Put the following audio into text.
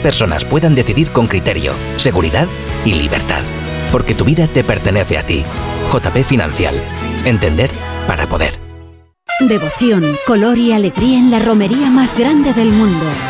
personas puedan decidir con criterio, seguridad y libertad. Porque tu vida te pertenece a ti. JP Financial. Entender para poder. Devoción, color y alegría en la romería más grande del mundo.